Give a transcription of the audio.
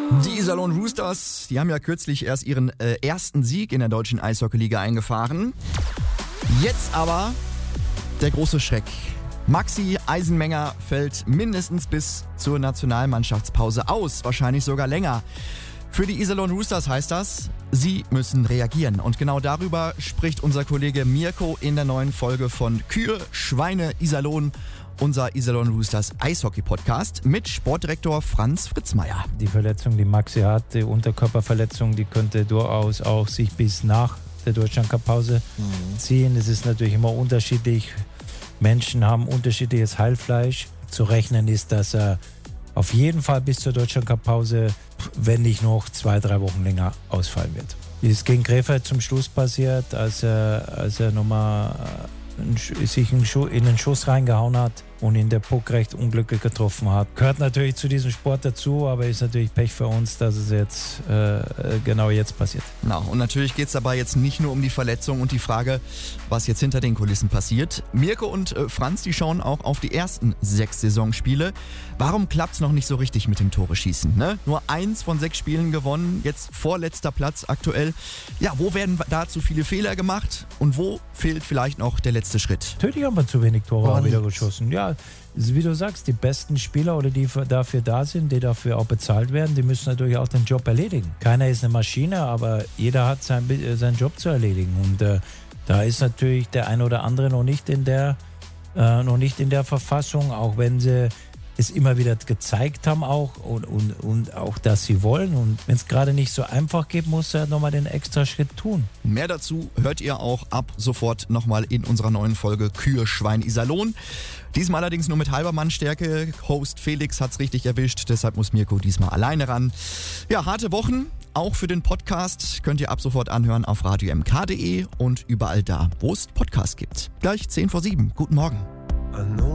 Die Iserlohn Roosters, die haben ja kürzlich erst ihren ersten Sieg in der deutschen Eishockeyliga eingefahren. Jetzt aber der große Schreck. Maxi Eisenmenger fällt mindestens bis zur Nationalmannschaftspause aus, wahrscheinlich sogar länger. Für die Iserlohn Roosters heißt das, sie müssen reagieren. Und genau darüber spricht unser Kollege Mirko in der neuen Folge von Kühe, Schweine, Iserlohn, unser Iserlohn Roosters Eishockey-Podcast mit Sportdirektor Franz Fritzmeier. Die Verletzung, die Maxi hat, die Unterkörperverletzung, die könnte durchaus auch sich bis nach der Deutschlandcup-Pause ziehen. Es ist natürlich immer unterschiedlich. Menschen haben unterschiedliches Heilfleisch. Zu rechnen ist, dass er auf jeden Fall bis zur Deutschlandcup-Pause, wenn nicht noch 2-3 Wochen länger, ausfallen wird. Das ist gegen Krefeld zum Schluss passiert, als er nochmal sich in den Schuss reingehauen hat und ihn der Puck recht unglücklich getroffen hat. Gehört natürlich zu diesem Sport dazu, aber ist natürlich Pech für uns, dass es jetzt genau jetzt passiert. Na, und natürlich geht es dabei jetzt nicht nur um die Verletzung und die Frage, was jetzt hinter den Kulissen passiert. Mirko und Franz, die schauen auch auf die ersten 6 Saisonspiele. Warum klappt es noch nicht so richtig mit dem Tore-Schießen? Ne? Nur 1 von 6 Spielen gewonnen, jetzt vorletzter Platz aktuell. Ja, wo werden da zu viele Fehler gemacht und wo fehlt vielleicht noch der letzte Schritt? Natürlich haben wir zu wenig Tore wieder geschossen. Ja, wie du sagst, die besten Spieler oder die dafür da sind, die dafür auch bezahlt werden, die müssen natürlich auch den Job erledigen. Keiner ist eine Maschine, aber jeder hat seinen Job zu erledigen. Und da ist natürlich der eine oder andere noch nicht in der Verfassung, auch wenn sie es immer wieder gezeigt haben auch und auch, dass sie wollen. Und wenn es gerade nicht so einfach geht, muss er nochmal den extra Schritt tun. Mehr dazu hört ihr auch ab sofort nochmal in unserer neuen Folge Kühe, Schwein, Iserlohn. Diesmal allerdings nur mit halber Mannstärke. Host Felix hat's richtig erwischt, deshalb muss Mirko diesmal alleine ran. Ja, harte Wochen. Auch für den Podcast könnt ihr ab sofort anhören auf radiomk.de und überall da, wo es Podcasts gibt. Gleich 6:50. Guten Morgen.